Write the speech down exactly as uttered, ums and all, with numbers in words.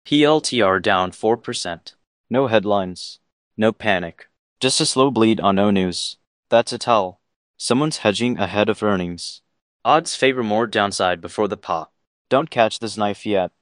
P L T R down four percent. No headlines. No panic. Just a slow bleed on no news. That's a tell. Someone's hedging ahead of earnings. Odds favor more downside before the pop. Don't catch this knife yet.